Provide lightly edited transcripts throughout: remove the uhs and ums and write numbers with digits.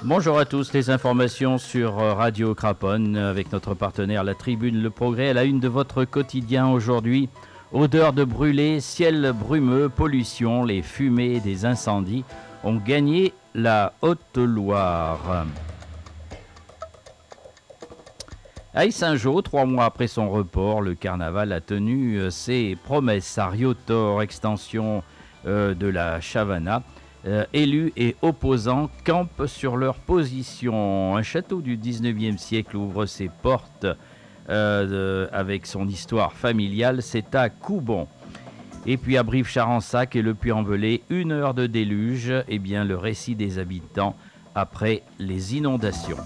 Bonjour à tous, les informations sur Radio Craponne avec notre partenaire La Tribune Le Progrès à la une de votre quotidien aujourd'hui. Odeur de brûlé, ciel brumeux, pollution, les fumées des incendies ont gagné la Haute-Loire. À Yssingeaux, 3 mois après son report, le carnaval a tenu ses promesses à Riotor, extension de la Chavana. Élus et opposants campent sur leur position. Un château du 19e siècle ouvre ses portes avec son histoire familiale. C'est à Coubon. Et puis à Brive-Charensac et le Puy-en-Velay, 1 heure de déluge. Eh bien, le récit des habitants après les inondations.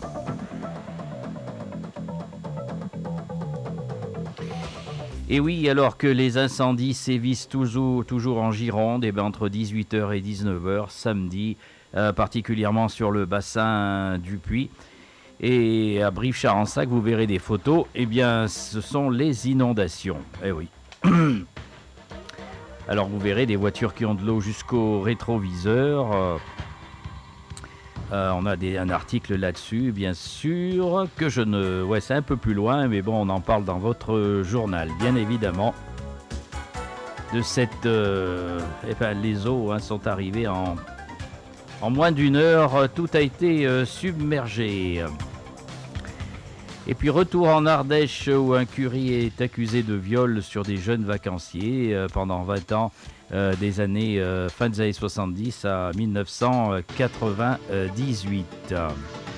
Et oui, alors que les incendies sévissent toujours en Gironde, et bien entre 18h et 19h samedi, particulièrement sur le bassin du Puy. Et à Brive-Charensac, vous verrez des photos, eh bien ce sont les inondations. Eh oui. Alors vous verrez des voitures qui ont de l'eau jusqu'au rétroviseur. On a un article là-dessus, bien sûr, que je ne... Ouais, c'est un peu plus loin, mais bon, on en parle dans votre journal, bien évidemment. De cette... les eaux sont arrivées en moins d'1 heure, tout a été submergé. Et puis retour en Ardèche où un curé est accusé de viol sur des jeunes vacanciers pendant 20 ans. Des années fin des années 70 à 1998.